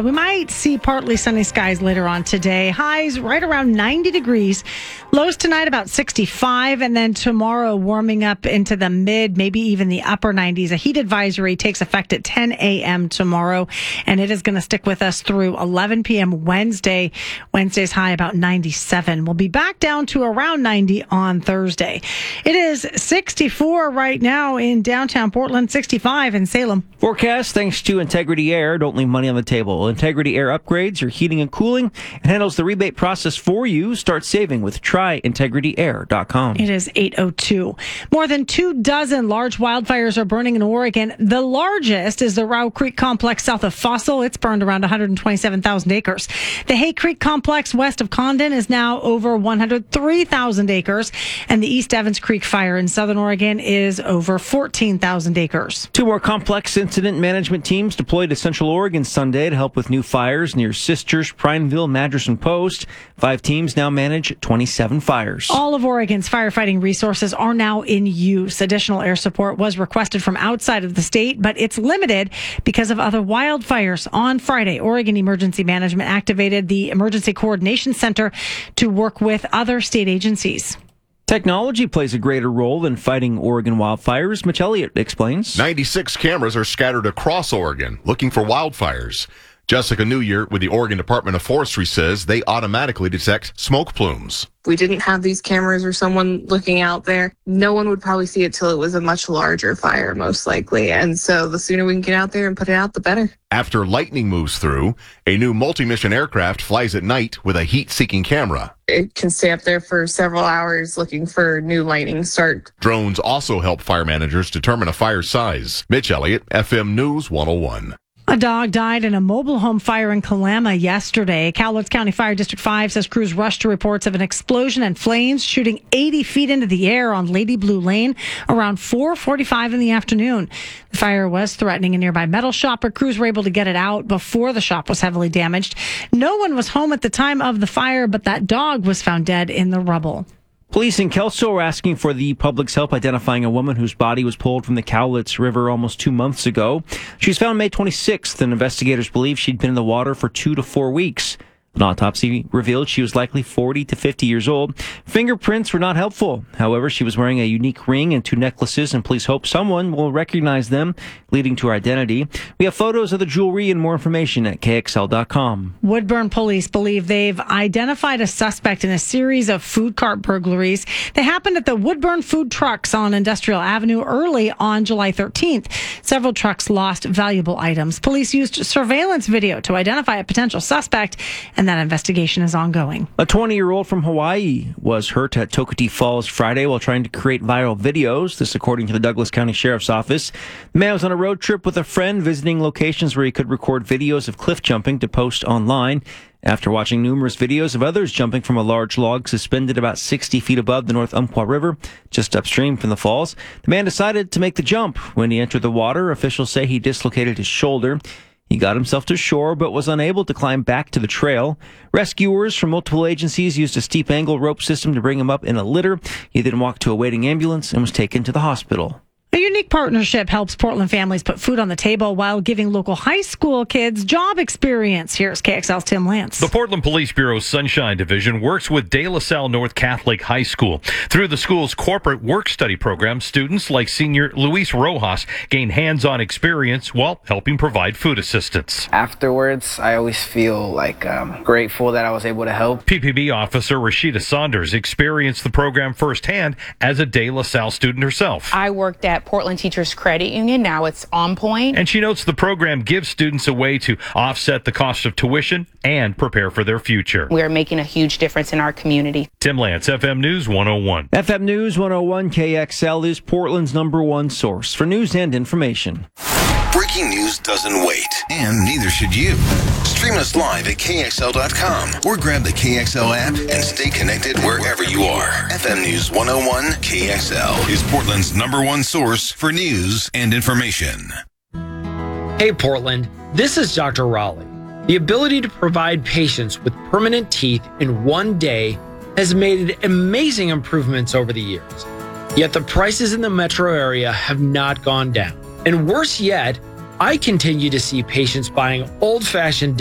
We might see partly sunny skies later on today. Highs right around 90 degrees. Lows tonight about 65. And then tomorrow warming up into the mid, maybe even the upper 90s. A heat advisory takes effect at 10 a.m. tomorrow. And it is going to stick with us through 11 p.m. Wednesday. Wednesday's high about 97. We'll be back down to around 90 on Thursday. It is 64 right now in downtown Portland, 65 in Salem. Forecast thanks to Integrity Air. Don't leave money on the table. Integrity Air upgrades your heating and cooling and handles the rebate process for you. Start saving with tryintegrityair.com. It is 8:02. More than 24 large wildfires are burning in Oregon. The largest is the Row Creek Complex south of Fossil. It's burned around 127,000 acres. The Hay Creek Complex west of Condon is now over 103,000 acres. And the East Evans Creek fire in southern Oregon is over 14,000 acres. Two more complex incident management teams deployed to Central Oregon Sunday to help with new fires near Sisters, Prineville, Madras, and Post. 5 teams now manage 27 fires. All of Oregon's firefighting resources are now in use. Additional air support was requested from outside of the state, but it's limited because of other wildfires. On Friday, Oregon Emergency Management activated the Emergency Coordination Center to work with other state agencies. Technology plays a greater role in fighting Oregon wildfires. Mitch Elliott explains. 96 cameras are scattered across Oregon looking for wildfires. Jessica Newyear with the Oregon Department of Forestry says they automatically detect smoke plumes. If we didn't have these cameras or someone looking out there, no one would probably see it till it was a much larger fire, most likely. And so the sooner we can get out there and put it out, the better. After lightning moves through, a new multi-mission aircraft flies at night with a heat-seeking camera. It can stay up there for several hours looking for new lightning start. Drones also help fire managers determine a fire size. Mitch Elliott, FM News 101. A dog died in a mobile home fire in Kalama yesterday. Cowlitz County Fire District 5 says crews rushed to reports of an explosion and flames shooting 80 feet into the air on Lady Blue Lane around 4:45 in the afternoon. The fire was threatening a nearby metal shop, but crews were able to get it out before the shop was heavily damaged. No one was home at the time of the fire, but that dog was found dead in the rubble. Police in Kelso are asking for the public's help identifying a woman whose body was pulled from the Cowlitz River almost 2 months ago. She was found May 26th, and investigators believe she'd been in the water for 2 to 4 weeks. An autopsy revealed she was likely 40 to 50 years old. Fingerprints were not helpful. However, she was wearing a unique ring and 2 necklaces, and police hope someone will recognize them, leading to her identity. We have photos of the jewelry and more information at KXL.com. Woodburn police believe they've identified a suspect in a series of food cart burglaries. They happened at the Woodburn Food Trucks on Industrial Avenue early on July 13th. Several trucks lost valuable items. Police used surveillance video to identify a potential suspect, and that investigation is ongoing. A 20-year-old from Hawaii was hurt at Tokati Falls Friday while trying to create viral videos. This according to the Douglas County Sheriff's Office. The man was on a road trip with a friend visiting locations where he could record videos of cliff jumping to post online. After watching numerous videos of others jumping from a large log suspended about 60 feet above the North Umpqua River, just upstream from the falls, the man decided to make the jump. When he entered the water, officials say he dislocated his shoulder. He got himself to shore, but was unable to climb back to the trail. Rescuers from multiple agencies used a steep angle rope system to bring him up in a litter. He then walked to a waiting ambulance and was taken to the hospital. A unique partnership helps Portland families put food on the table while giving local high school kids job experience. Here's KXL's Tim Lance. The Portland Police Bureau's Sunshine Division works with De La Salle North Catholic High School. Through the school's corporate work study program, students like senior Luis Rojas gain hands-on experience while helping provide food assistance. Afterwards, I always feel grateful that I was able to help. PPB officer Rashida Saunders experienced the program firsthand as a De La Salle student herself. I worked at Portland Teachers Credit Union. Now it's On Point. And she notes the program gives students a way to offset the cost of tuition and prepare for their future. We are making a huge difference in our community. Tim Lance, FM News 101. FM News 101 KXL is Portland's #1 source for news and information. Breaking news doesn't wait, and neither should you. Stream us live at KXL.com or grab the KXL app and stay connected wherever you are. FM News 101 KXL is Portland's #1 source for news and information. Hey Portland, this is Dr. Raleigh. The ability to provide patients with permanent teeth in one day has made amazing improvements over the years. Yet the prices in the metro area have not gone down. And worse yet, I continue to see patients buying old-fashioned